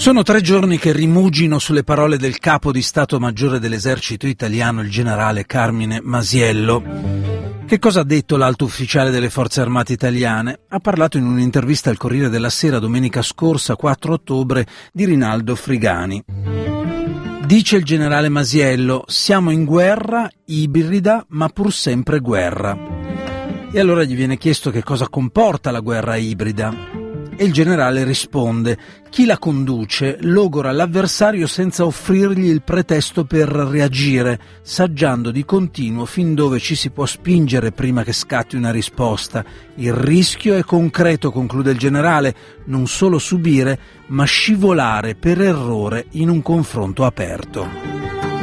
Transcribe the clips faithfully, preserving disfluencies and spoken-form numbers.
Sono tre giorni che rimugino sulle parole del capo di Stato Maggiore dell'Esercito italiano, il generale Carmine Masiello. Che cosa ha detto l'alto ufficiale delle Forze Armate italiane? Ha parlato in un'intervista al Corriere della Sera domenica scorsa, quattro ottobre, di Rinaldo Frigani. Dice il generale Masiello: siamo in guerra ibrida, ma pur sempre guerra. E allora gli viene chiesto che cosa comporta la guerra ibrida. E il generale risponde: chi la conduce logora l'avversario senza offrirgli il pretesto per reagire, saggiando di continuo fin dove ci si può spingere prima che scatti una risposta. Il rischio è concreto, conclude il generale, non solo subire, ma scivolare per errore in un confronto aperto.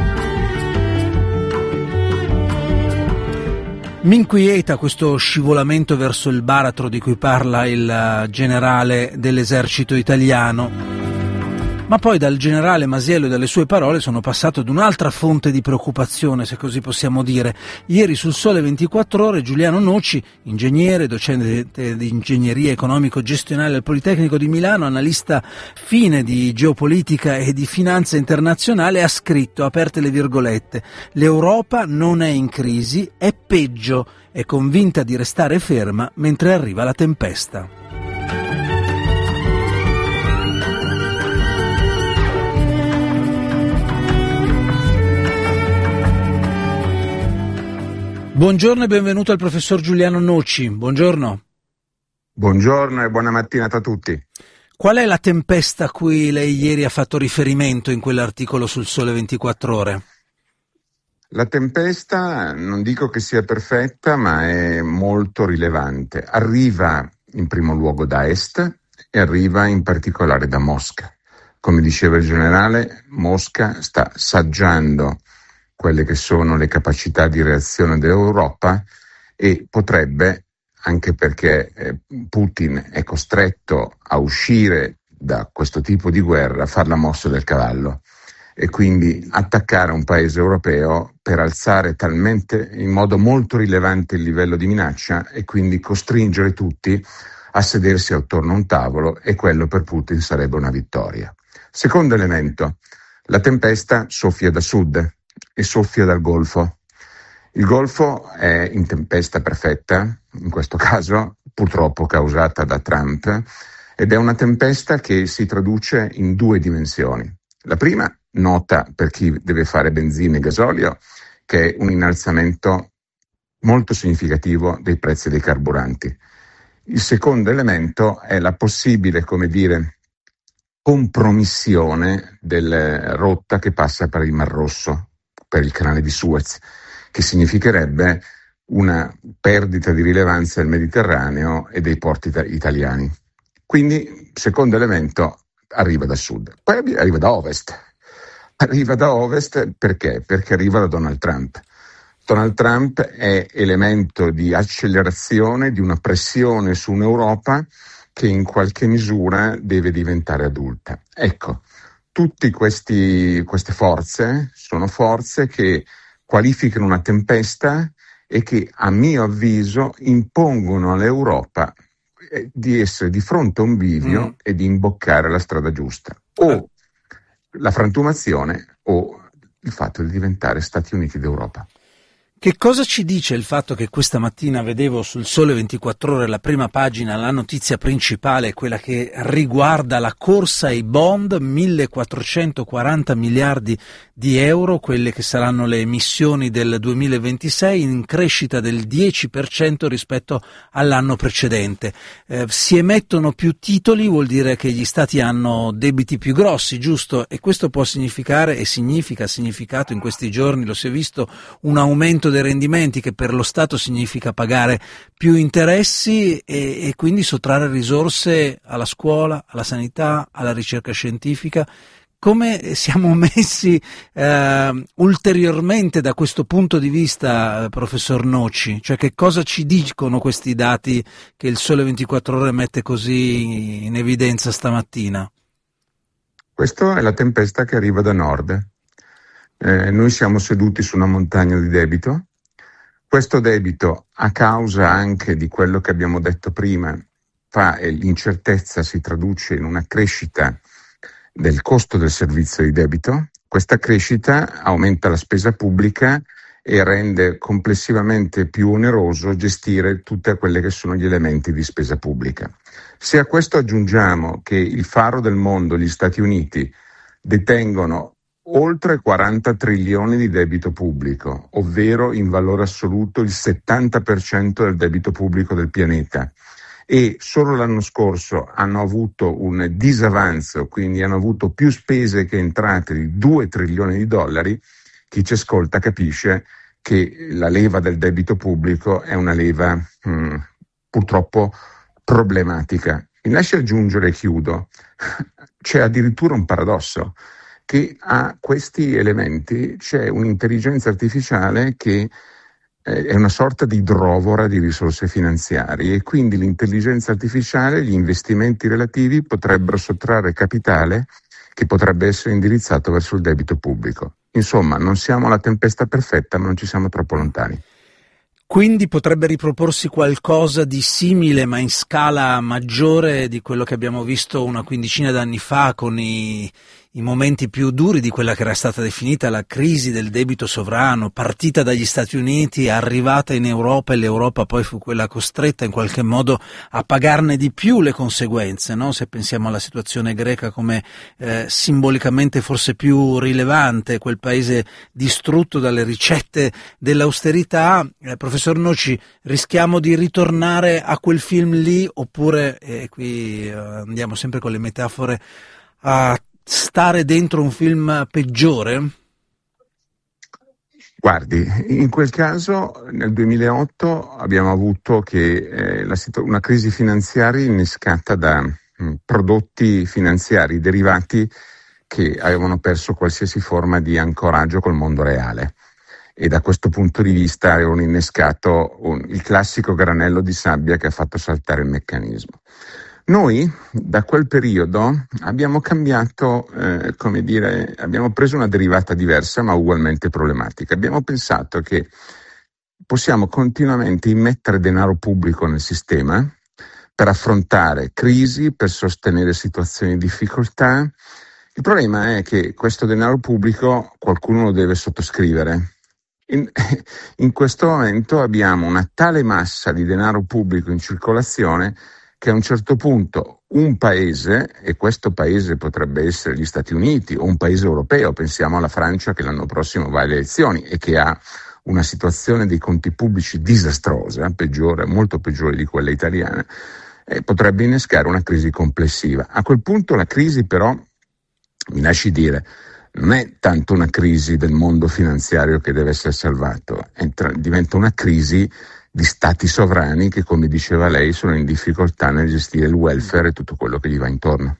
Mi inquieta questo scivolamento verso il baratro di cui parla il generale dell'esercito italiano. Ma poi dal generale Masiello e dalle sue parole sono passato ad un'altra fonte di preoccupazione, se così possiamo dire. Ieri sul Sole ventiquattro Ore Giuliano Noci, ingegnere, docente di ingegneria economico-gestionale al Politecnico di Milano, analista fine di geopolitica e di finanza internazionale, ha scritto, aperte le virgolette: l'Europa non è in crisi, è peggio, è convinta di restare ferma mentre arriva la tempesta. Buongiorno e benvenuto al professor Giuliano Noci. Buongiorno. Buongiorno e buona mattinata a tutti. Qual è la tempesta a cui lei ieri ha fatto riferimento in quell'articolo sul Sole ventiquattro Ore? La tempesta non dico che sia perfetta, ma è molto rilevante. Arriva in primo luogo da est e arriva in particolare da Mosca. Come diceva il generale, Mosca sta saggiando quelle che sono le capacità di reazione dell'Europa e potrebbe, anche perché eh, Putin è costretto a uscire da questo tipo di guerra, far la mossa del cavallo e quindi attaccare un paese europeo per alzare talmente in modo molto rilevante il livello di minaccia e quindi costringere tutti a sedersi attorno a un tavolo, e quello per Putin sarebbe una vittoria. Secondo elemento, la tempesta soffia da sud e soffia dal Golfo. Il Golfo è in tempesta perfetta, in questo caso purtroppo causata da Trump, ed è una tempesta che si traduce in due dimensioni. La prima, nota per chi deve fare benzina e gasolio, che è un innalzamento molto significativo dei prezzi dei carburanti. Il secondo elemento è la possibile, come dire, compromissione della rotta che passa per il Mar Rosso, per il canale di Suez, che significherebbe una perdita di rilevanza del Mediterraneo e dei porti italiani. Quindi, secondo elemento, arriva da sud. Poi arriva da ovest. Arriva da ovest perché? Perché arriva da Donald Trump. Donald Trump è elemento di accelerazione di una pressione su un'Europa che in qualche misura deve diventare adulta. Ecco, tutte queste forze sono forze che qualificano una tempesta e che, a mio avviso, impongono all'Europa di essere di fronte a un bivio mm. e di imboccare la strada giusta. O la frantumazione o il fatto di diventare Stati Uniti d'Europa. Che cosa ci dice il fatto che questa mattina vedevo sul Sole ventiquattro Ore, la prima pagina, la notizia principale, quella che riguarda la corsa ai bond, millequattrocentoquaranta miliardi di euro, quelle che saranno le emissioni del duemilaventisei, in crescita del dieci per cento rispetto all'anno precedente. Eh, si emettono più titoli, vuol dire che gli stati hanno debiti più grossi, giusto? E questo può significare, e significa, ha significato in questi giorni, lo si è visto, un aumento dei rendimenti, che per lo Stato significa pagare più interessi e, e quindi sottrarre risorse alla scuola, alla sanità, alla ricerca scientifica. Come siamo messi eh, ulteriormente da questo punto di vista, professor Noci? Cioè, che cosa ci dicono questi dati che il Sole ventiquattro Ore mette così in evidenza stamattina? Questa è la tempesta che arriva da nord. Eh, noi siamo seduti su una montagna di debito. Questo debito, a causa anche di quello che abbiamo detto prima, fa, e l'incertezza si traduce in una crescita del costo del servizio di debito. Questa crescita aumenta la spesa pubblica e rende complessivamente più oneroso gestire tutte quelle che sono gli elementi di spesa pubblica. Se a questo aggiungiamo che il faro del mondo, gli Stati Uniti, detengono oltre quaranta trilioni di debito pubblico, ovvero in valore assoluto il settanta per cento del debito pubblico del pianeta, e solo l'anno scorso hanno avuto un disavanzo, quindi hanno avuto più spese che entrate di due trilioni di dollari, chi ci ascolta capisce che la leva del debito pubblico è una leva mh, purtroppo problematica. Mi lasci aggiungere, e chiudo, c'è addirittura un paradosso, che a questi elementi c'è un'intelligenza artificiale che è una sorta di idrovora di risorse finanziarie, e quindi l'intelligenza artificiale, gli investimenti relativi potrebbero sottrarre capitale che potrebbe essere indirizzato verso il debito pubblico. Insomma, non siamo alla tempesta perfetta, ma non ci siamo troppo lontani. Quindi potrebbe riproporsi qualcosa di simile, ma in scala maggiore, di quello che abbiamo visto una quindicina d'anni fa con i, i momenti più duri di quella che era stata definita la crisi del debito sovrano, partita dagli Stati Uniti, arrivata in Europa, e l'Europa poi fu quella costretta in qualche modo a pagarne di più le conseguenze, no? Se pensiamo alla situazione greca come eh, simbolicamente forse più rilevante, quel paese distrutto dalle ricette dell'austerità. Eh, professor Noci, rischiamo di ritornare a quel film lì, oppure, e eh, qui eh, andiamo sempre con le metafore, a stare dentro un film peggiore? Guardi, in quel caso nel duemilaotto abbiamo avuto che eh, la situ- una crisi finanziaria innescata da mh, prodotti finanziari derivati che avevano perso qualsiasi forma di ancoraggio col mondo reale, e da questo punto di vista avevano innescato un, il classico granello di sabbia che ha fatto saltare il meccanismo. Noi da quel periodo abbiamo cambiato, eh, come dire, abbiamo preso una derivata diversa ma ugualmente problematica. Abbiamo pensato che possiamo continuamente immettere denaro pubblico nel sistema per affrontare crisi, per sostenere situazioni di difficoltà. Il problema è che questo denaro pubblico qualcuno lo deve sottoscrivere. In, in questo momento abbiamo una tale massa di denaro pubblico in circolazione che a un certo punto un paese, e questo paese potrebbe essere gli Stati Uniti o un paese europeo, pensiamo alla Francia che l'anno prossimo va alle elezioni e che ha una situazione dei conti pubblici disastrosa, peggiore, molto peggiore di quella italiana, eh, potrebbe innescare una crisi complessiva. A quel punto la crisi però, mi lasci dire, non è tanto una crisi del mondo finanziario che deve essere salvato, entra, diventa una crisi di stati sovrani che, come diceva lei, sono in difficoltà nel gestire il welfare e tutto quello che gli va intorno.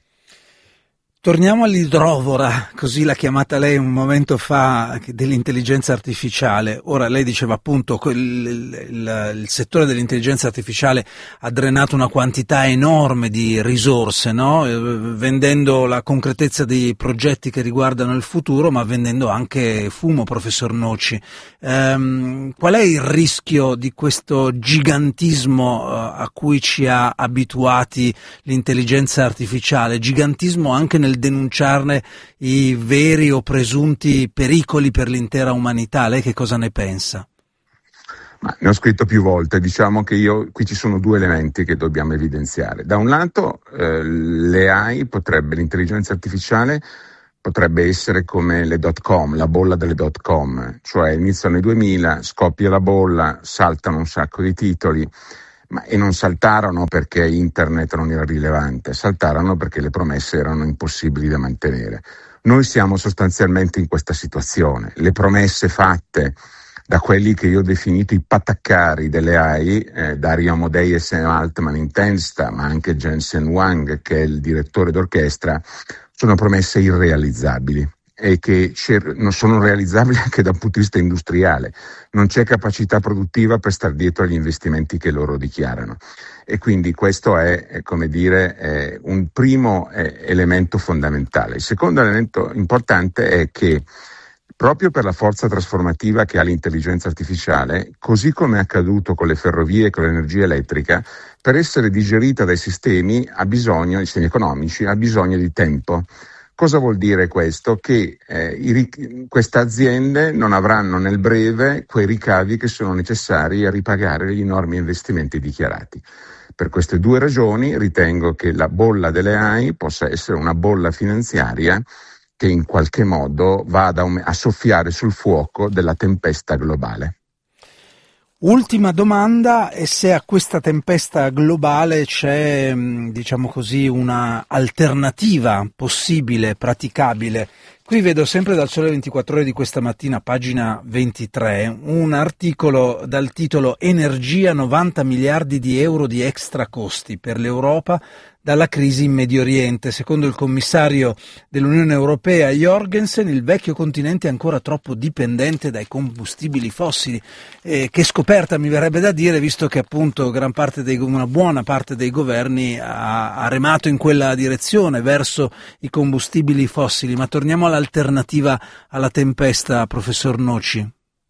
Torniamo all'idrovora, così l'ha chiamata lei un momento fa, dell'intelligenza artificiale. Ora lei diceva appunto che il, il, il settore dell'intelligenza artificiale ha drenato una quantità enorme di risorse, no? Vendendo la concretezza dei progetti che riguardano il futuro, ma vendendo anche fumo, professor Noci. Ehm, qual è il rischio di questo gigantismo uh, a cui ci ha abituati l'intelligenza artificiale? Gigantismo anche nel denunciarne i veri o presunti pericoli per l'intera umanità. Lei che cosa ne pensa? Ma ne ho scritto più volte, diciamo che io qui ci sono due elementi che dobbiamo evidenziare. Da un lato eh, l'A I potrebbe, l'intelligenza artificiale potrebbe essere come le dot com, la bolla delle dot com, cioè iniziano i duemila, scoppia la bolla, saltano un sacco di titoli. Ma, e non saltarono perché internet non era rilevante, saltarono perché le promesse erano impossibili da mantenere. Noi siamo sostanzialmente in questa situazione. Le promesse fatte da quelli che io ho definito i pataccari delle A I, eh, Dario Amodei e Sam Altman in testa, ma anche Jensen Huang, che è il direttore d'orchestra, sono promesse irrealizzabili e che non sono realizzabili anche dal punto di vista industriale. Non c'è capacità produttiva per star dietro agli investimenti che loro dichiarano, e quindi questo è, è come dire, è un primo è, elemento fondamentale. Il secondo elemento importante è che proprio per la forza trasformativa che ha l'intelligenza artificiale, così come è accaduto con le ferrovie e con l'energia elettrica, per essere digerita dai sistemi ha bisogno, i sistemi economici, ha bisogno di tempo. Cosa vuol dire questo? Che eh, i, queste aziende non avranno nel breve quei ricavi che sono necessari a ripagare gli enormi investimenti dichiarati. Per queste due ragioni ritengo che la bolla delle A I possa essere una bolla finanziaria che in qualche modo vada a soffiare sul fuoco della tempesta globale. Ultima domanda, e se a questa tempesta globale c'è, diciamo così, una alternativa possibile, praticabile. Qui vedo sempre dal Sole ventiquattro Ore di questa mattina, pagina ventitré, un articolo dal titolo Energia, novanta miliardi di euro di extra costi per l'Europa dalla crisi in Medio Oriente. Secondo il commissario dell'Unione Europea Jorgensen, il vecchio continente è ancora troppo dipendente dai combustibili fossili. Eh, che scoperta, mi verrebbe da dire, visto che appunto gran parte dei, una buona parte dei governi ha, ha remato in quella direzione, verso i combustibili fossili. Ma torniamo all'alternativa alla tempesta, professor Noci.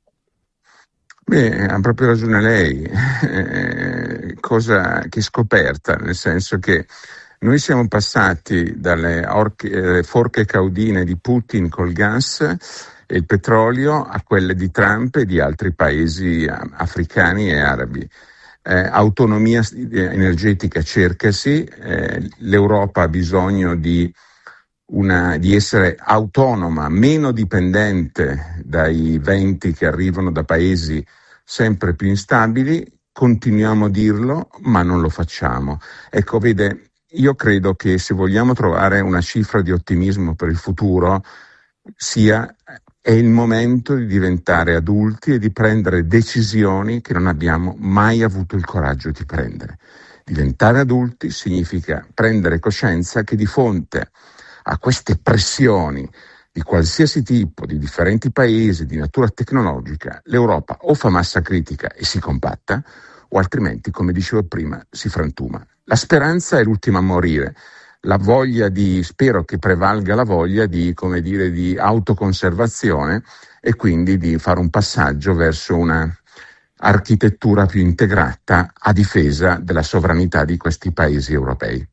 Beh, ha proprio ragione lei, eh, cosa che scoperta, nel senso che noi siamo passati dalle orche, eh, forche caudine di Putin col gas e il petrolio a quelle di Trump e di altri paesi africani e arabi. Eh, autonomia energetica cercasi, eh, l'Europa ha bisogno di Una, di essere autonoma, meno dipendente dai venti che arrivano da paesi sempre più instabili. Continuiamo a dirlo, ma non lo facciamo. Ecco, vede, io credo che se vogliamo trovare una cifra di ottimismo per il futuro, sia è il momento di diventare adulti e di prendere decisioni che non abbiamo mai avuto il coraggio di prendere. Diventare adulti significa prendere coscienza che di fronte a queste pressioni di qualsiasi tipo, di differenti paesi, di natura tecnologica, l'Europa o fa massa critica e si compatta, o altrimenti, come dicevo prima, si frantuma. La speranza è l'ultima a morire. La voglia di, spero che prevalga la voglia di, come dire, di autoconservazione e quindi di fare un passaggio verso una architettura più integrata a difesa della sovranità di questi paesi europei.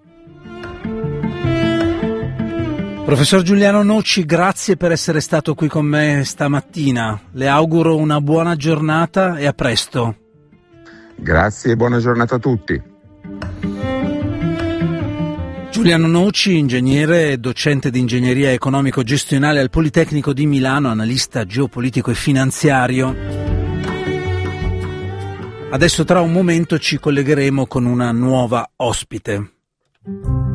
Professor Giuliano Noci, grazie per essere stato qui con me stamattina. Le auguro una buona giornata e a presto. Grazie e buona giornata a tutti. Giuliano Noci, ingegnere e docente di ingegneria economico-gestionale al Politecnico di Milano, analista geopolitico e finanziario. Adesso tra un momento ci collegheremo con una nuova ospite.